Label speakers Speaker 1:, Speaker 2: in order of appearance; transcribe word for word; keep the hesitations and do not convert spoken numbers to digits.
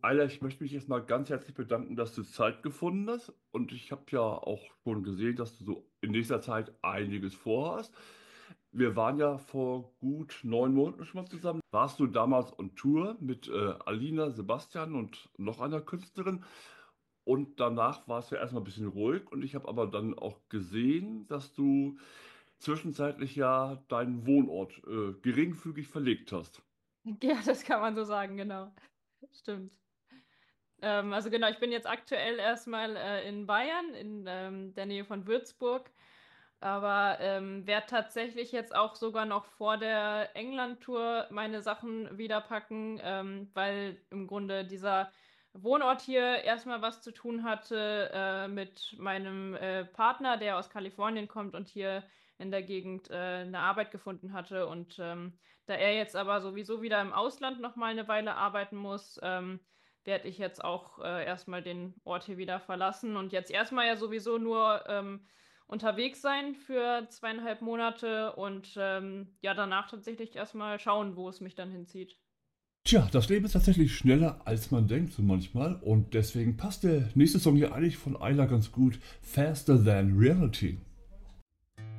Speaker 1: Ayla, ich möchte mich erstmal ganz herzlich bedanken, dass du Zeit gefunden hast. Und ich habe ja auch schon gesehen, dass du so in nächster Zeit einiges vorhast. Wir waren ja vor gut neun Monaten schon mal zusammen. Warst du damals on Tour mit äh, Alina, Sebastian und noch einer Künstlerin? Und danach war es ja erstmal ein bisschen ruhig. Und ich habe aber dann auch gesehen, dass du zwischenzeitlich ja deinen Wohnort äh, geringfügig verlegt hast.
Speaker 2: Ja, das kann man so sagen, genau. Stimmt. Ähm, also genau, ich bin jetzt aktuell erstmal äh, in Bayern, in ähm, der Nähe von Würzburg, aber ähm, werde tatsächlich jetzt auch sogar noch vor der England-Tour meine Sachen wieder packen, ähm, weil im Grunde dieser Wohnort hier erstmal was zu tun hatte äh, mit meinem äh, Partner, der aus Kalifornien kommt und hier in der Gegend äh, eine Arbeit gefunden hatte. Und ähm, da er jetzt aber sowieso wieder im Ausland noch mal eine Weile arbeiten muss, ähm, werde ich jetzt auch äh, erstmal den Ort hier wieder verlassen und jetzt erstmal ja sowieso nur ähm, unterwegs sein für zweieinhalb Monate und ähm, ja, danach tatsächlich erstmal schauen, wo es mich dann hinzieht.
Speaker 1: Tja, das Leben ist tatsächlich schneller, als man denkt so manchmal. Und deswegen passt der nächste Song hier eigentlich von Ayla ganz gut. Faster Than Reality.